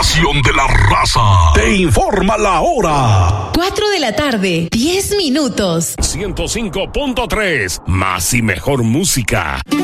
estación de la raza te informa la hora. 4 de la tarde, 10 minutos. 105.3, más y mejor música.